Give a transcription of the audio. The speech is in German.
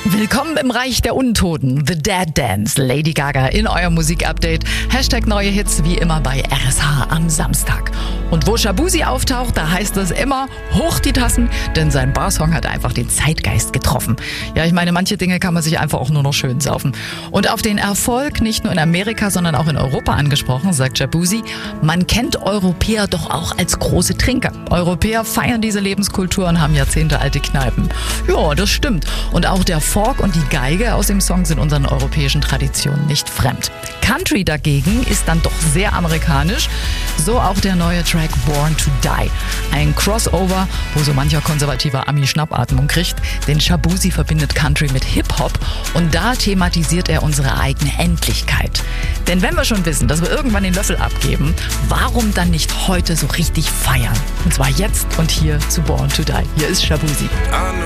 Willkommen im Reich der Untoten, The Dead Dance, Lady Gaga in eurem Musikupdate. Hashtag neue Hits wie immer bei RSH am Samstag. Und wo Shaboozey auftaucht, da heißt es immer, hoch die Tassen, denn sein Barsong hat einfach den Zeitgeist getroffen. Ja, ich meine, manche Dinge kann man sich einfach auch nur noch schön saufen. Und auf den Erfolg nicht nur in Amerika, sondern auch in Europa angesprochen, sagt Shaboozey, man kennt Europäer doch auch als große Trinker. Europäer feiern diese Lebenskultur und haben jahrzehntealte Kneipen. Ja, das stimmt. Und auch der Folk und die Geige aus dem Song sind unseren europäischen Traditionen nicht fremd. Country dagegen ist dann doch sehr amerikanisch, so auch der neue Track Born to Die. Ein Crossover, wo so mancher konservativer Ami Schnappatmung kriegt, denn Shaboozey verbindet Country mit Hip-Hop und da thematisiert er unsere eigene Endlichkeit. Denn wenn wir schon wissen, dass wir irgendwann den Löffel abgeben, warum dann nicht heute so richtig feiern? Und zwar jetzt und hier zu Born to Die. Hier ist Shaboozey.